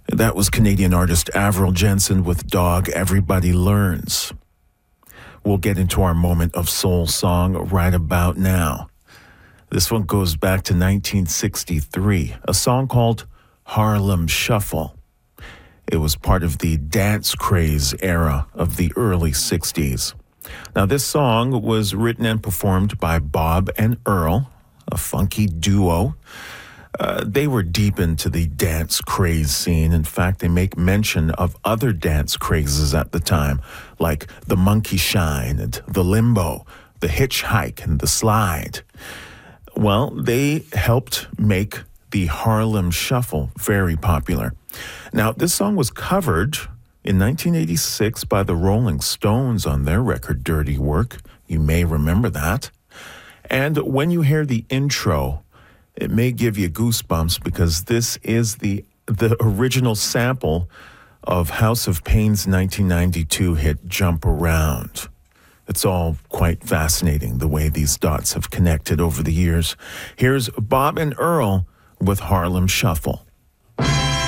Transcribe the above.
That was Canadian artist Avril Jensen with Dog Everybody Learns. We'll get into our moment of soul song right about now. This one goes back to 1963, a song called Harlem Shuffle. It was part of the dance craze era of the early 60s. Now, this song was written and performed by Bob and Earl, a funky duo. They were deep into the dance craze scene. In fact, they make mention of other dance crazes at the time, like the Monkey Shine and the Limbo, the Hitchhike and the Slide. Well, they helped make the Harlem Shuffle very popular. Now, this song was covered in 1986 by the Rolling Stones on their record Dirty Work. You may remember that. And when you hear the intro, it may give you goosebumps because this is the original sample of House of Pain's 1992 hit Jump Around. It's all quite fascinating the way these dots have connected over the years. Here's Bob and Earl with Harlem Shuffle.